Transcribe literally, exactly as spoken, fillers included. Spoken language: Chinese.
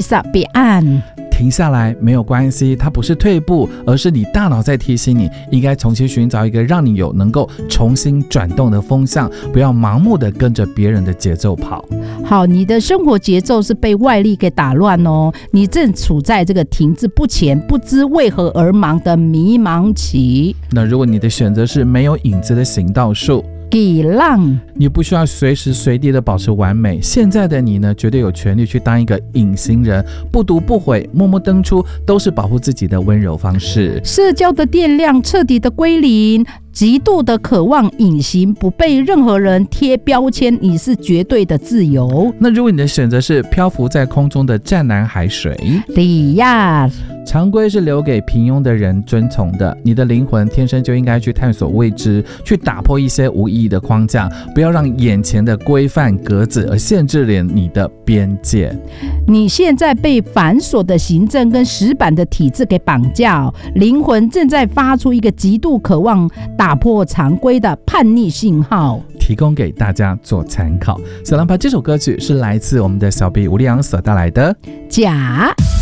撒彼岸。 停下来没有关系，它不是退步，而是你大脑在提醒你应该重新寻找一个让你有能够重新转动的风向，不要盲目的跟着别人的节奏跑。 好，你的生活节奏是被外力给打乱哦，你正处在这个停滞不前、不知为何而忙的迷茫期。 那如果你的选择是没有影子的行道树， 给浪， 你不需要随时随地的保持完美。现在的你呢，绝对有权利去当一个隐形人，不读不回，默默登出，都是保护自己的温柔方式。 社交的电量彻底的归零，极度的渴望隐形，不被任何人贴标签，你是绝对的自由。 那如果你的选择是漂浮在空中的湛蓝海水， 李亚， 常规是留给平庸的人遵从的，你的灵魂天生就应该去探索未知，去打破一些无意义的框架，不要让眼前的规范格子而限制了你的边界。 你现在被繁琐的行政跟死板的体制给绑架，灵魂正在发出一个极度渴望打破常规的叛逆信号， 提供给大家做参考。小蓝牌这首歌曲是来自我们的小 B 吴立阳所带来的假。